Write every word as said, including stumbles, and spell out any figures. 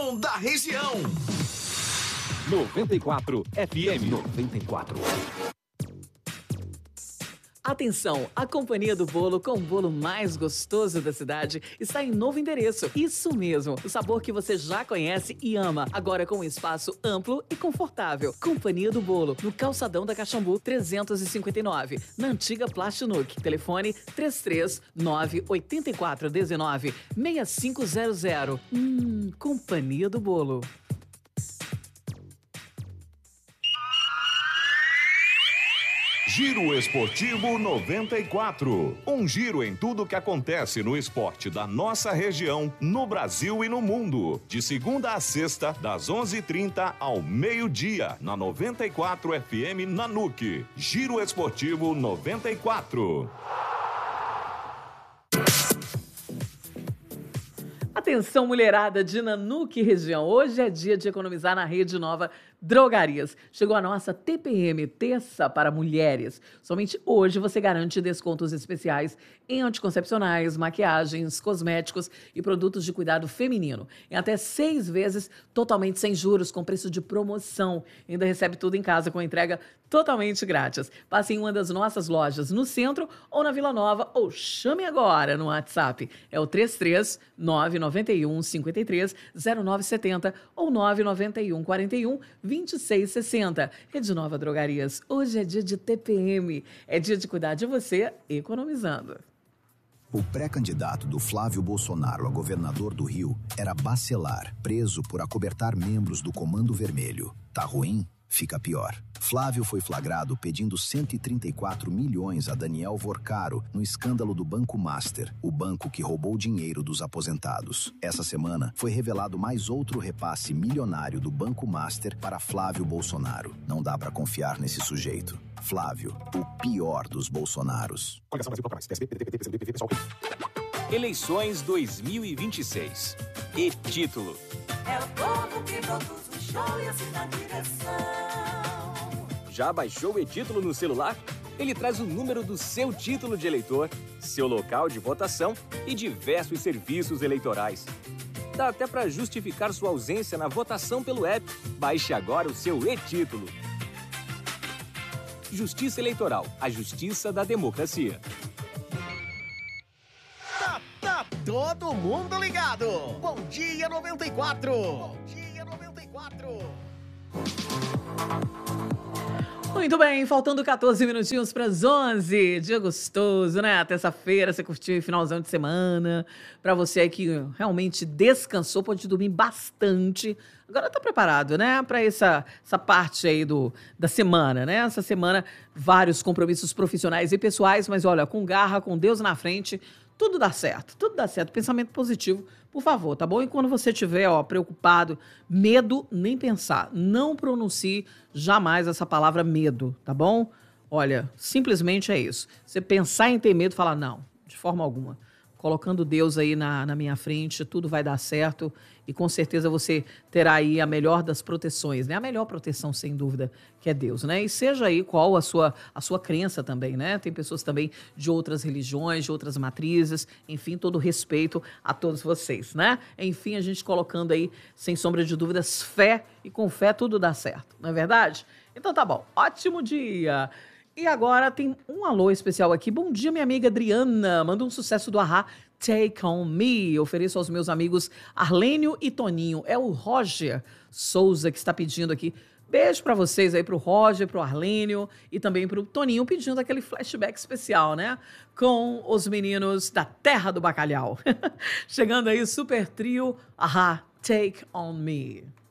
som da região. noventa e quatro F M. noventa e quatro. Atenção, a Companhia do Bolo, com o bolo mais gostoso da cidade, está em novo endereço. Isso mesmo, o sabor que você já conhece e ama, agora com um espaço amplo e confortável. Companhia do Bolo, no Calçadão da Caxambu trezentos e cinquenta e nove, na antiga Plastinuk. Telefone três três nove oito quatro um nove seis cinco zero zero. Hum, Companhia do Bolo. Giro Esportivo noventa e quatro. Um giro em tudo que acontece no esporte da nossa região, no Brasil e no mundo. De segunda a sexta, das onze e trinta ao meio-dia, na noventa e quatro F M Nanuque. Giro Esportivo noventa e quatro. Atenção, mulherada de Nanuque região. Hoje é dia de economizar na Rede Nova Drogarias. Chegou a nossa T P M, terça para mulheres. Somente hoje você garante descontos especiais em anticoncepcionais, maquiagens, cosméticos e produtos de cuidado feminino. Em até seis vezes, totalmente sem juros, com preço de promoção. Ainda recebe tudo em casa com entrega totalmente grátis. Passe em uma das nossas lojas no centro ou na Vila Nova, ou chame agora no WhatsApp. É o três três nove nove um cinco três zero nove sete zero ou nove nove um quatro um vinte e seis sessenta. Rede Nova Drogarias. Hoje é dia de T P M. É dia de cuidar de você economizando. O pré-candidato do Flávio Bolsonaro a governador do Rio era Bacelar, preso por acobertar membros do Comando Vermelho. Tá ruim? Fica pior. Flávio foi flagrado pedindo cento e trinta e quatro milhões a Daniel Vorcaro no escândalo do Banco Master, o banco que roubou dinheiro dos aposentados. Essa semana foi revelado mais outro repasse milionário do Banco Master para Flávio Bolsonaro. Não dá pra confiar nesse sujeito. Flávio, o pior dos Bolsonaros. Eleições dois mil e vinte e seis. E título. É o povo que produz o show e assina a direção. Já baixou o e-título no celular? Ele traz o número do seu título de eleitor, seu local de votação e diversos serviços eleitorais. Dá até para justificar sua ausência na votação pelo app. Baixe agora o seu e-título. Justiça Eleitoral, a justiça da democracia. Tá, tá todo mundo ligado. Bom dia noventa e quatro. Bom dia noventa e quatro. Muito bem, faltando catorze minutinhos para as onze. Dia gostoso, né? Terça-feira, você curtiu o finalzão de semana. Para você aí que realmente descansou, pode dormir bastante. Agora tá preparado, né? Para essa, essa parte aí do, da semana, né? Essa semana, vários compromissos profissionais e pessoais, mas olha, com garra, com Deus na frente, tudo dá certo, tudo dá certo. Pensamento positivo, por favor, tá bom? E quando você estiver, ó, preocupado, medo, nem pensar. Não pronuncie jamais essa palavra medo, tá bom? Olha, simplesmente é isso. Você pensar em ter medo, falar não, de forma alguma. Colocando Deus aí na, na minha frente, tudo vai dar certo e com certeza você terá aí a melhor das proteções, né? A melhor proteção, sem dúvida, que é Deus, né? E seja aí qual a sua, a sua crença também, né? Tem pessoas também de outras religiões, de outras matrizes, enfim, todo respeito a todos vocês, né? Enfim, a gente colocando aí, sem sombra de dúvidas, fé, e com fé tudo dá certo, não é verdade? Então tá bom, ótimo dia! E agora tem um alô especial aqui. Bom dia, minha amiga Adriana. Manda um sucesso do Ahá, Take On Me. Ofereço aos meus amigos Arlênio e Toninho. É o Roger Souza que está pedindo aqui. Beijo para vocês aí, pro Roger, pro Arlênio e também pro Toninho, pedindo aquele flashback especial, né? Com os meninos da Terra do Bacalhau. Chegando aí, super trio, Ahá, Take On Me.